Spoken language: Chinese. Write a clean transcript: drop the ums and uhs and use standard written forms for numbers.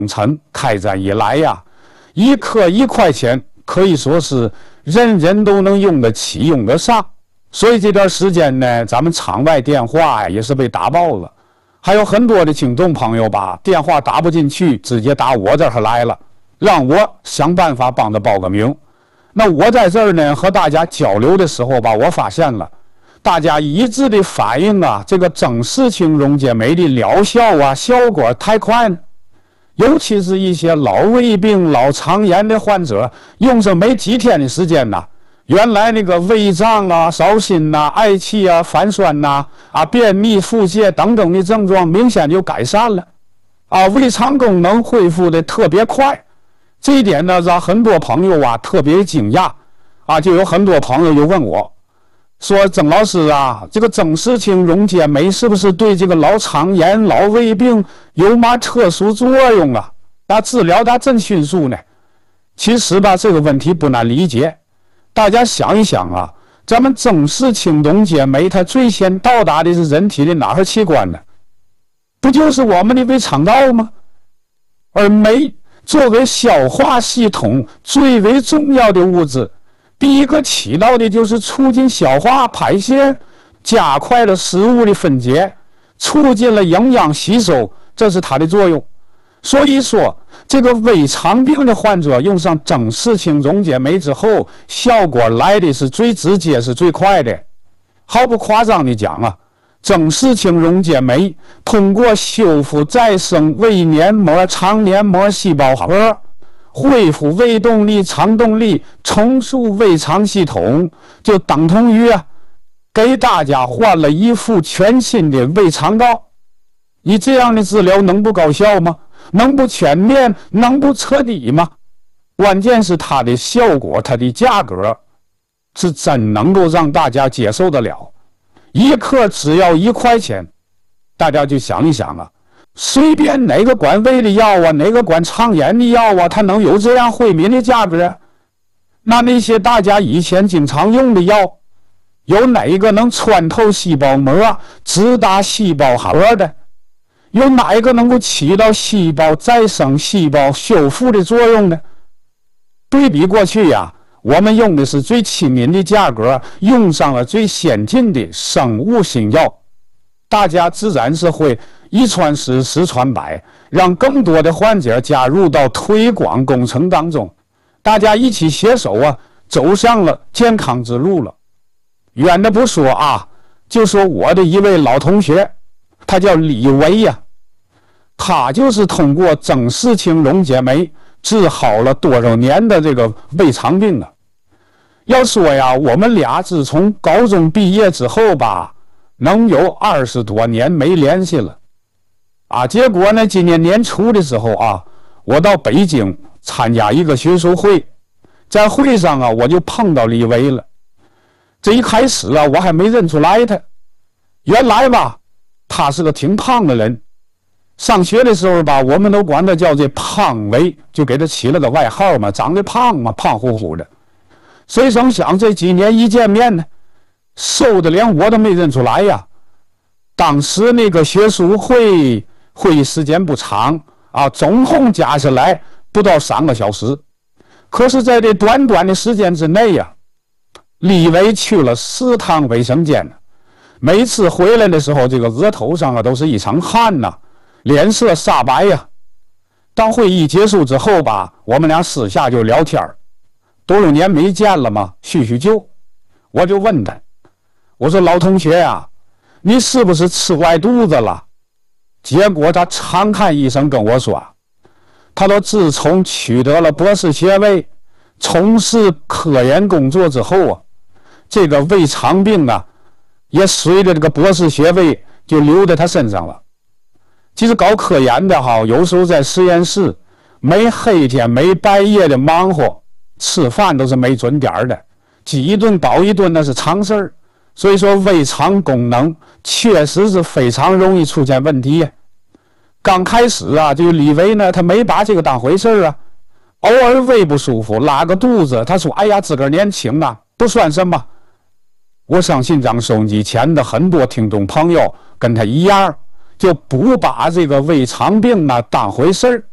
城开展以来呀，一克1块钱可以说是人人都能用得起、用得上。所以这段时间呢，咱们场外电话呀也是被打爆了，还有很多的听众朋友吧，电话打不进去，直接打我这儿来了，让我想办法帮他报个名。那我在这儿呢和大家交流的时候吧，我发现了大家一致的反映啊，这个增视清溶解酶的疗效啊效果太快了，尤其是一些老胃病、老肠炎的患者，用上没几天的时间呐，原来那个胃胀啊、烧心呐、嗳气啊、反酸呐、便秘、腹泻等等的症状明显就改善了，胃肠功能恢复的特别快。这一点呢，让很多朋友啊特别惊讶就有很多朋友就问我说：“曾老师啊，这个增视清溶解酶是不是对这个老肠炎、老胃病有嘛特殊作用啊？治疗它真迅速呢？”其实吧，这个问题不难理解。大家想一想啊，咱们增视清溶解酶它最先到达的是人体的哪个器官呢？不就是我们的胃肠道吗？而酶作为消化系统最为重要的物质，第一个起到的就是促进消化排泄，加快了食物的分解，促进了营养吸收，这是它的作用。所以说，这个胃肠病的患者用上增视清溶解酶之后，效果来的是最直接，是最快的。毫不夸张的讲啊，增视清溶解酶通过修复再生胃黏膜、肠黏膜细胞核，恢复胃动力、肠动力，重塑胃肠系统，就等同于给大家换了一副全新的胃肠道。你这样的治疗能不高效吗？能不全面？能不彻底吗？关键是它的效果，它的价格是真能够让大家接受得了。一克只要1块钱，大家就想一想随便哪个管胃的药哪个管肠炎的药它能有这样惠民的价格？那些大家以前经常用的药，有哪一个能穿透细胞膜、直达细胞核的？有哪一个能够起到细胞再生、细胞修复的作用呢？对比过去我们用的是最亲民的价格，用上了最先进的生物新药，大家自然是会一传十，十传百，让更多的患者加入到推广工程当中，大家一起携手走上了健康之路了。远的不说就说我的一位老同学，他叫李维他就是通过增视清溶解酶治好了多少年的这个胃肠病了。要说我们俩自从高中毕业之后吧，能有20多年没联系了结果呢，今年年初的时候我到北京参加一个学术会，在会上我就碰到李维了。这一开始我还没认出来他，原来吧他是个挺胖的人。上学的时候吧，我们都管他叫这胖维，就给他起了个外号嘛，长得胖嘛，胖乎乎的。谁成想这几年一见面呢，瘦的连我都没认出来当时那个学术会议时间不长总共加起来不到3个小时。可是在这短短的时间之内李维去了4趟卫生间，每次回来的时候，这个额头上都是一层汗脸色煞白当会议结束之后吧，我们俩私下就聊天，多少年没见了嘛，叙叙旧。我就问他，我说老同学你是不是吃坏肚子了？结果他长叹一声跟我说，他说自从取得了博士学位，从事科研工作之后这个胃肠病也随着这个博士学位就留在他身上了。其实搞科研的有时候在实验室没黑天没白夜的忙活，吃饭都是没准点的，饥一顿饱一顿那是常事儿。所以说胃肠功能确实是非常容易出现问题刚开始这个李维呢，他没把这个当回事偶尔胃不舒服拉个肚子，他说哎呀自个儿年轻不算什么。我相信让收音机前的很多听众朋友跟他一样，就不把这个胃肠病当回事儿。